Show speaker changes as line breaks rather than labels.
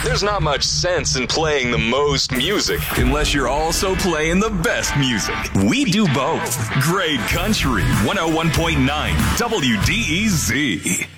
There's not much sense in playing the most music unless you're also playing the best music. We do both. Great Country 101.9 WDEZ.